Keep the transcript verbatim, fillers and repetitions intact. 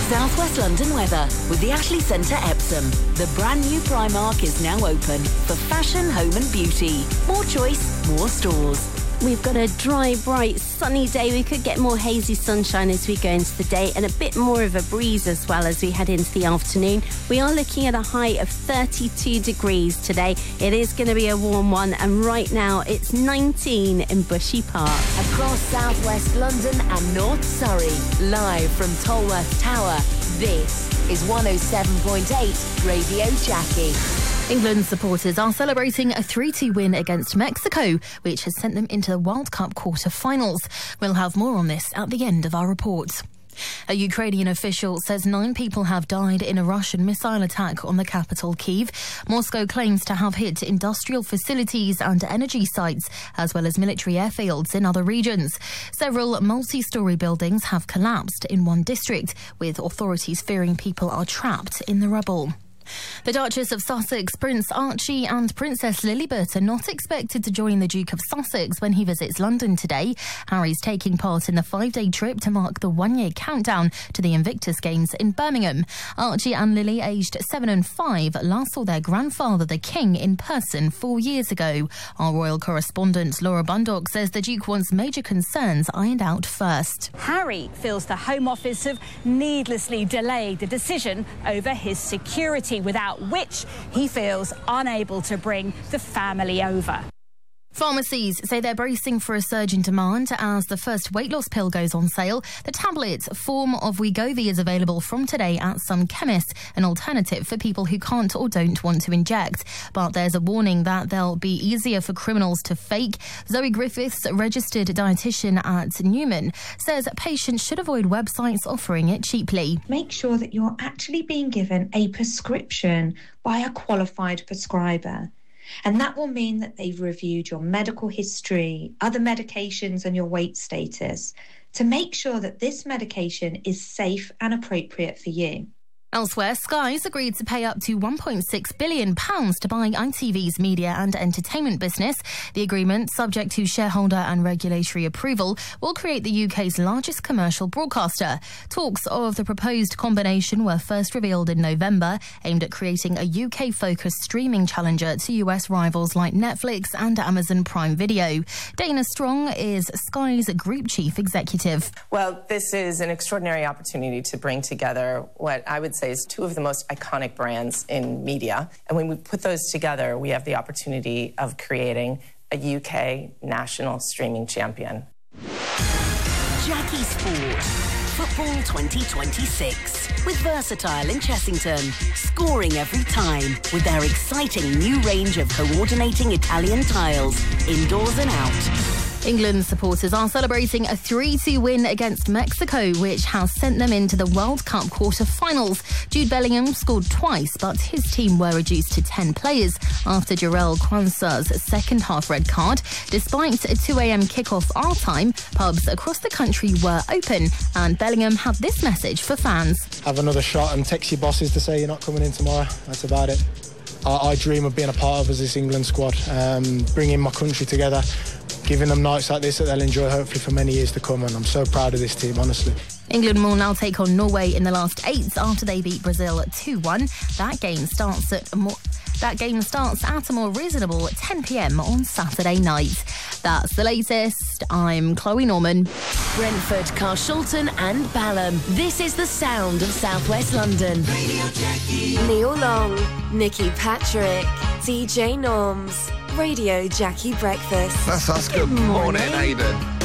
South West London weather with the Ashley Centre Epsom. The brand new Primark is now open for fashion, home and beauty. More choice, more stores. We've got a dry, bright, sunny day. We could get more hazy sunshine as we go into the day and a bit more of a breeze as well as we head into the afternoon. We are looking at a high of thirty-two degrees today. It is going to be a warm one, and right now it's nineteen in Bushy Park. Across South West London and North Surrey, live from Tolworth Tower, this is one oh seven point eight Radio Jackie. England supporters are celebrating a three two win against Mexico, which has sent them into the World Cup quarter-finals. We'll have more on this at the end of our report. A Ukrainian official says nine people have died in a Russian missile attack on the capital, Kyiv. Moscow claims to have hit industrial facilities and energy sites, as well as military airfields in other regions. Several multi-storey buildings have collapsed in one district, with authorities fearing people are trapped in the rubble. The Duchess of Sussex, Prince Archie and Princess Lilibet are not expected to join the Duke of Sussex when he visits London today. Harry's taking part in the five-day trip to mark the one-year countdown to the Invictus Games in Birmingham. Archie and Lily, aged seven and five, last saw their grandfather, the King, in person four years ago. Our royal correspondent Laura Bundock says the Duke wants major concerns ironed out first. Harry feels the Home Office have needlessly delayed the decision over his security, without which he feels unable to bring the family over. Pharmacies say they're bracing for a surge in demand as the first weight loss pill goes on sale. The tablet form of Wegovy is available from today at some chemists, an alternative for people who can't or don't want to inject. But there's a warning that they'll be easier for criminals to fake. Zoe Griffiths, registered dietitian at Newman, says patients should avoid websites offering it cheaply. Make sure that you're actually being given a prescription by a qualified prescriber. And that will mean that they've reviewed your medical history, other medications and your weight status to make sure that this medication is safe and appropriate for you. Elsewhere, Sky's agreed to pay up to one point six billion pounds to buy I T V's media and entertainment business. The agreement, subject to shareholder and regulatory approval, will create the U K's largest commercial broadcaster. Talks of the proposed combination were first revealed in November, aimed at creating a U K-focused streaming challenger to U S rivals like Netflix and Amazon Prime Video. Dana Strong is Sky's Group Chief Executive. Well, this is an extraordinary opportunity to bring together what I would say is two of the most iconic brands in media. And when we put those together, we have the opportunity of creating a U K national streaming champion. Jackie Sport. Football twenty twenty-six. With Versatile in Chessington. Scoring every time with their exciting new range of coordinating Italian tiles, indoors and out. England supporters are celebrating a three two win against Mexico, which has sent them into the World Cup quarter-finals. Jude Bellingham scored twice, but his team were reduced to ten players after Jarell Quansah's second-half red card. Despite a two a.m. kick-off our time, pubs across the country were open, and Bellingham had this message for fans. Have another shot and text your bosses to say you're not coming in tomorrow. That's about it. I, I dream of being a part of as this England squad, um, bringing my country together, giving them nights like this that they'll enjoy hopefully for many years to come, and I'm so proud of this team, honestly. England will now take on Norway in the last eight after they beat Brazil two one. That game starts at a more that game starts at a more reasonable ten p.m. on Saturday night. That's the latest. I'm Chloe Norman. Brentford, Carshalton and Balham. This is the sound of South West London. Radio Jackie. Neil Long, Nikki Patrick, D J Norms. Radio Jackie Breakfast. That's us. Good, Good morning, morning, Aidan.